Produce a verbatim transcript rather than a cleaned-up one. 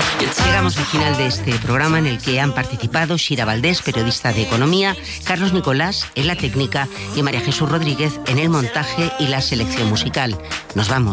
Llegamos al final de este programa en el que han participado Shira Valdés, periodista de economía, Carlos Nicolás en la técnica y María Jesús Rodríguez en el montaje y la selección musical. Nos vamos.